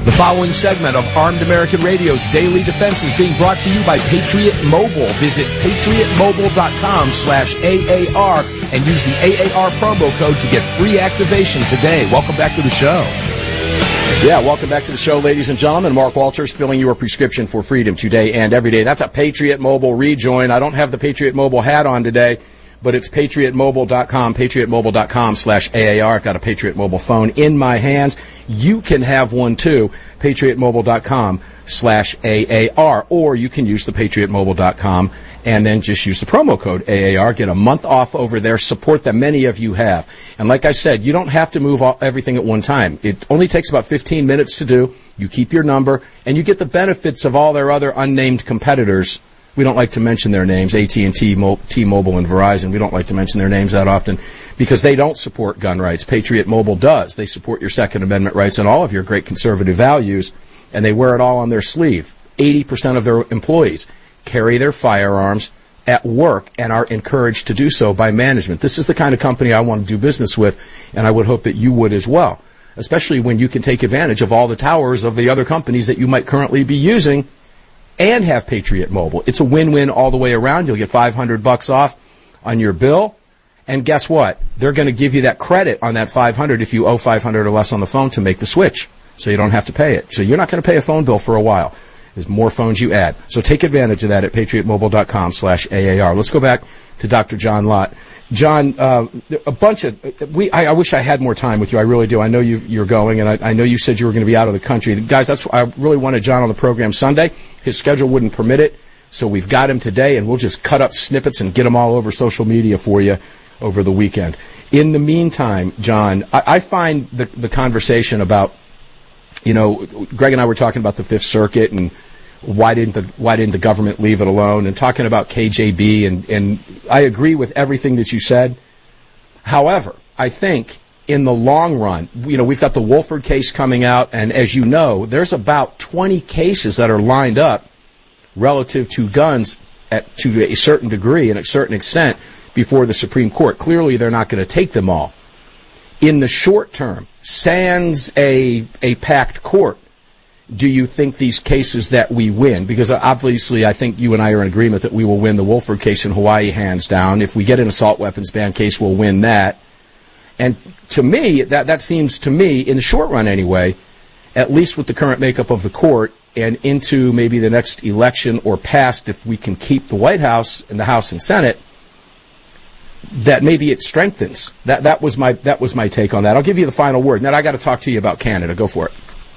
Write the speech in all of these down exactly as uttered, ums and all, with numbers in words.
The following segment of Armed American Radio's Daily Defense is being brought to you by Patriot Mobile. Visit patriotmobile.com slash AAR and use the A A R promo code to get free activation today. Welcome back to the show. Yeah, welcome back to the show, ladies and gentlemen. Mark Walters filling your prescription for freedom today and every day. That's a Patriot Mobile rejoin. I don't have the Patriot Mobile hat on today, but it's patriotmobile.com, patriotmobile.com slash AAR. I've got a Patriot Mobile phone in my hands. You can have one too, patriotmobile.com slash AAR, or you can use the patriot mobile dot com and then just use the promo code A A R. Get a month off over there. Support that many of you have. And like I said, you don't have to move all, everything at one time. It only takes about fifteen minutes to do. You keep your number, and you get the benefits of all their other unnamed competitors. We don't like to mention their names, A T and T, Mo- T-Mobile, and Verizon. We don't like to mention their names that often because they don't support gun rights. Patriot Mobile does. They support your Second Amendment rights and all of your great conservative values, and they wear it all on their sleeve. eighty percent of their employees carry their firearms at work and are encouraged to do so by management. This is the kind of company I want to do business with, and I would hope that you would as well, especially when you can take advantage of all the towers of the other companies that you might currently be using and have Patriot Mobile. It's a win-win all the way around. You'll get five hundred bucks off on your bill. And guess what? They're going to give you that credit on that five hundred if you owe five hundred or less on the phone to make the switch, so you don't have to pay it. So you're not going to pay a phone bill for a while. There's more phones you add. So take advantage of that at patriotmobile.com slash AAR. Let's go back to Doctor John Lott. John, uh, a bunch of, we, I, I wish I had more time with you. I really do. I know you, you're going, and I, I know you said you were going to be out of the country. Guys, that's I really wanted John on the program Sunday. His schedule wouldn't permit it, so we've got him today, and we'll just cut up snippets and get them all over social media for you over the weekend. In the meantime, John, I, I find the, the conversation about, you know, Greg and I were talking about the Fifth Circuit and why didn't the why didn't the government leave it alone, and talking about K J B, and, and I agree with everything that you said. However, I think in the long run, you know, we've got the Woolford case coming out, and as you know, there's about twenty cases that are lined up relative to guns at to a certain degree and a certain extent before the Supreme Court. Clearly, they're not going to take them all. In the short term, sans a a packed court, do you think these cases that we win, because obviously I think you and I are in agreement that we will win the Woolford case in Hawaii hands down. If we get an assault weapons ban case, we'll win that. And to me, that, that seems to me, in the short run anyway, at least with the current makeup of the court and into maybe the next election or past, if we can keep the White House and the House and Senate, that maybe it strengthens. That, that was my, that was my take on that. I'll give you the final word. Now I got to talk to you about Canada. Go for it.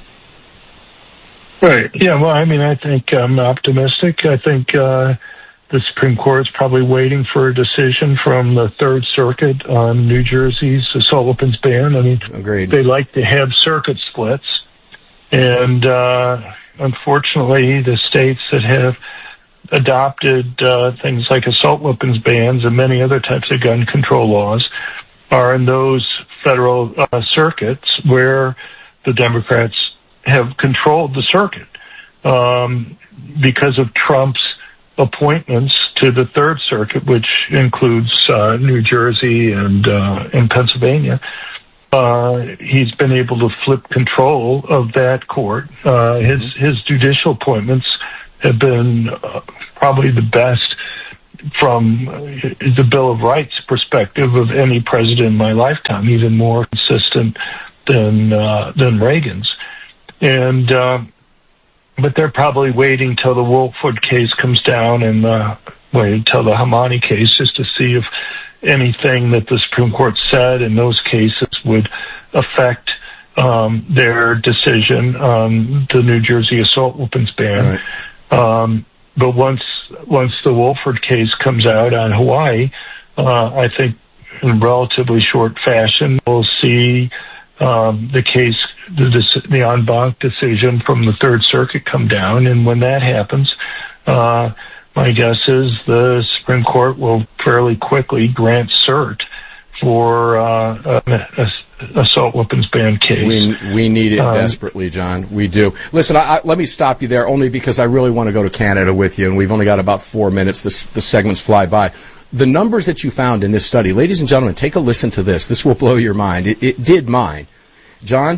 Right. Yeah, well, I mean, I think I'm optimistic. I think uh, the Supreme Court is probably waiting for a decision from the Third Circuit on New Jersey's assault weapons ban. I mean, Agreed. They like to have circuit splits. And uh, unfortunately, the states that have adopted uh, things like assault weapons bans and many other types of gun control laws are in those federal uh, circuits where the Democrats have controlled the circuit um, because of Trump's appointments to the Third Circuit, which includes uh, New Jersey and uh, and Pennsylvania. Uh, he's been able to flip control of that court. Uh, his his judicial appointments have been uh, probably the best from the Bill of Rights perspective of any president in my lifetime, even more consistent than uh, than Reagan's. And, uh, but they're probably waiting till the Woolford case comes down and, uh, wait till the Hamani case just to see if anything that the Supreme Court said in those cases would affect, um, their decision on the New Jersey assault weapons ban. Right. Um, but once, once the Woolford case comes out on Hawaii, uh, I think in relatively short fashion, we'll see, um, the case, the, the en banc decision from the Third Circuit come down, and when that happens, uh, my guess is the Supreme Court will fairly quickly grant cert for uh, an assault weapons ban case. We, we need it um, desperately, John. We do. Listen, I, I, let me stop you there only because I really want to go to Canada with you, and we've only got about four minutes. This, the segments fly by. The numbers that you found in this study, ladies and gentlemen, take a listen to this. This will blow your mind. It, it did mine. John,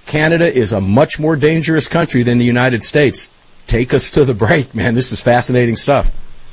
Canada is a much more dangerous country than the United States. Take us to the break, man. This is fascinating stuff.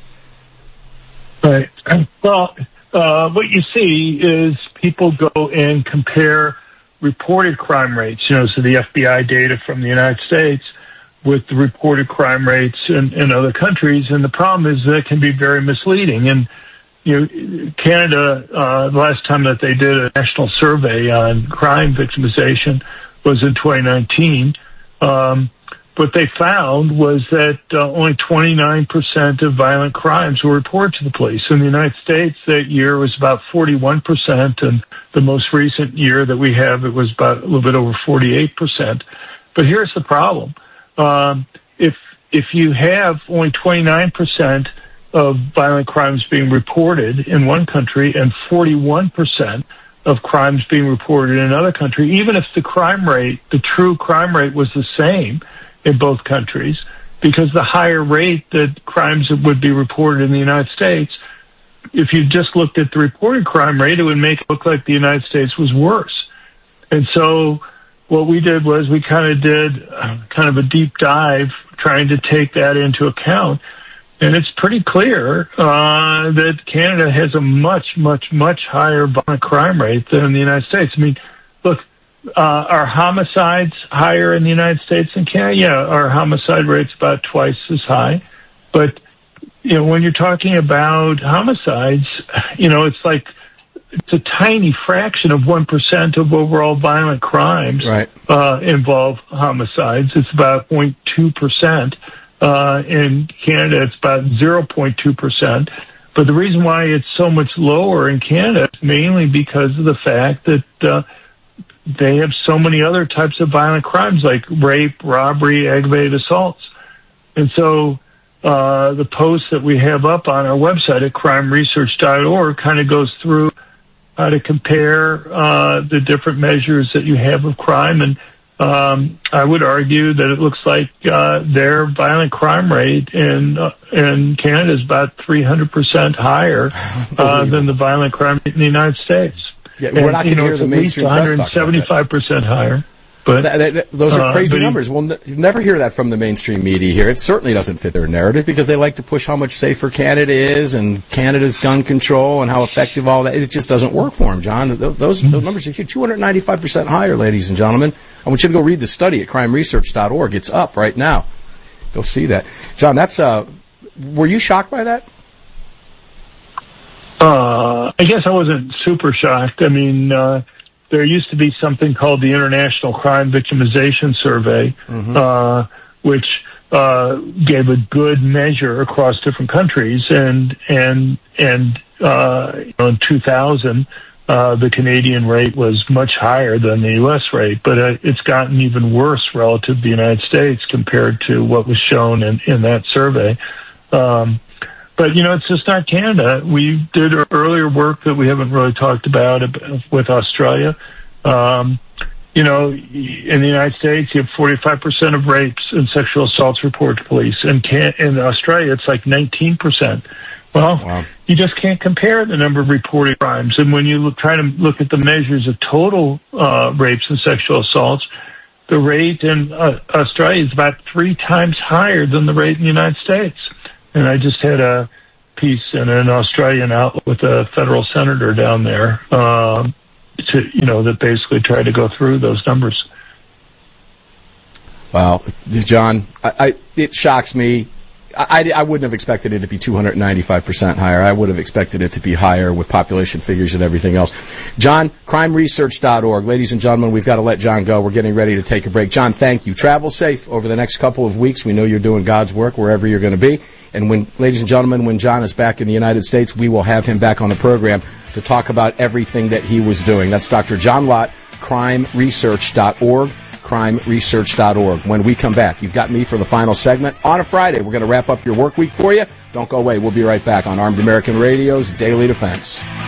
Right. Well, uh, what you see is people go and compare reported crime rates, you know, so the F B I data from the United States with the reported crime rates in, in other countries. And the problem is that it can be very misleading. And, you know, Canada, uh, the last time that they did a national survey on crime victimization was in twenty nineteen. Um, what they found was that uh, only twenty-nine percent of violent crimes were reported to the police. In the United States, that year was about forty-one percent, and the most recent year that we have, it was about a little bit over forty-eight percent. But here's the problem. Um, if if you have only twenty-nine percent of violent crimes being reported in one country and forty-one percent of crimes being reported in another country, even if the crime rate, the true crime rate was the same in both countries, because the higher rate that crimes would be reported in the United States, if you just looked at the reported crime rate, it would make it look like the United States was worse. And so what we did was we kind of did kind of a deep dive trying to take that into account. And it's pretty clear uh, that Canada has a much, much, much higher violent crime rate than the United States. I mean, look, uh, are homicides higher in the United States than Canada? Yeah, our homicide rate's about twice as high. But, you know, when you're talking about homicides, you know, it's like it's a tiny fraction of one percent of overall violent crimes right. uh, involve homicides. It's about zero point two percent. Uh, in Canada, it's about zero point two percent. But the reason why it's so much lower in Canada is mainly because of the fact that uh, they have so many other types of violent crimes like rape, robbery, aggravated assaults. And so uh, the post that we have up on our website at crime research dot org kind of goes through how to compare uh, the different measures that you have of crime. And Um, I would argue that it looks like uh, their violent crime rate in uh, in Canada is about three hundred percent higher uh, than the violent crime rate in the United States. Yeah, we're and, not going to hear the mainstream press talk about that. one hundred seventy-five percent higher. But that, that, that, those are crazy uh, numbers. We'll n- never hear that from the mainstream media here. It certainly doesn't fit their narrative because they like to push how much safer Canada is and Canada's gun control and how effective all that. It just doesn't work for them, John. Those, those, mm-hmm. those numbers are huge. two hundred ninety-five percent higher, ladies and gentlemen. I want you to go read the study at crime research dot org. It's up right now. Go see that. John, that's, uh, were you shocked by that? Uh, I guess I wasn't super shocked. I mean, uh, there used to be something called the International Crime Victimization Survey, mm-hmm. uh, which uh, gave a good measure across different countries. And and and uh, you know, in two thousand, uh, the Canadian rate was much higher than the U S rate, but uh, it's gotten even worse relative to the United States compared to what was shown in, in that survey. Um, But, you know, it's just not Canada. We did earlier work that we haven't really talked about with Australia. Um, you know, in the United States, you have forty-five percent of rapes and sexual assaults reported to police. In, can- in Australia, it's like nineteen percent. Well, wow. You just can't compare the number of reported crimes. And when you look, try to look at the measures of total uh, rapes and sexual assaults, the rate in uh, Australia is about three times higher than the rate in the United States. And I just had a piece in an Australian outlet with a federal senator down there, um, to, you know, that basically tried to go through those numbers. Wow, John, I, I, it shocks me. I, I wouldn't have expected it to be two hundred ninety-five percent higher. I would have expected it to be higher with population figures and everything else. John, crime research dot org. Ladies and gentlemen, we've got to let John go. We're getting ready to take a break. John, thank you. Travel safe over the next couple of weeks. We know you're doing God's work wherever you're going to be. And when, ladies and gentlemen, when John is back in the United States, we will have him back on the program to talk about everything that he was doing. That's Doctor John Lott, crime research dot org. crime research dot org. When we come back, you've got me for the final segment. On a Friday, we're going to wrap up your work week for you. Don't go away. We'll be right back on Armed American Radio's Daily Defense.